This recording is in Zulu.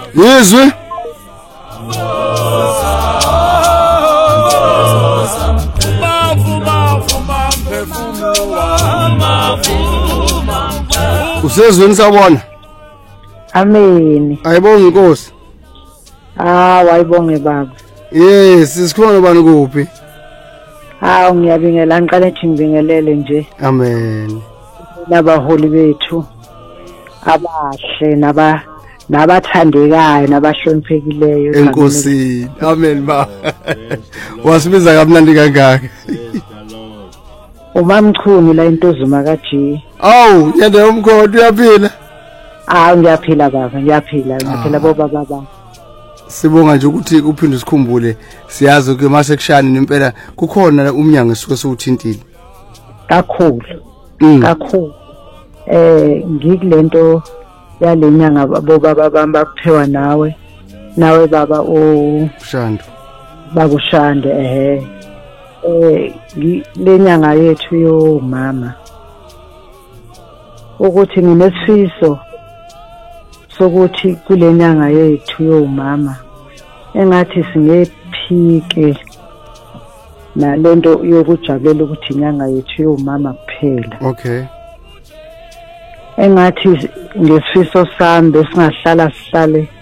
Yizwi Usezweni sabona Amen. Ayibonge inkosi Wayibonge baba. Yes sikhona bani kuphi Ngiyabingelela ngiqala ethi ngibingelele nje. Amen Nabaholi bethu abahle nabathandekayo nabahloniphekileyo Enkosi amen ba Wasibiza kamnandi kangaka uMamchunu la intozuma kaJi Awu yende umkhonto uyaphila Ngiyaphila baba ngiyaphila boba baba Sibonga nje ukuthi uphinde usikhumbule siyazi ke mase kushani nempela kukhona umnyango esuke sokuthintile kakhulu ngikulento yalenyanga boba baba baphewa nawe baba Shando bakushande lenyanga yethu yomama ukuthi nginesifiso sokuthi kulenyanga yethu yomama engathi singephike nalento yokujabulela ukuthi inyanga yethu yomama kuphela. Okay. Engathi ngesifiso sami besingahlala sihlale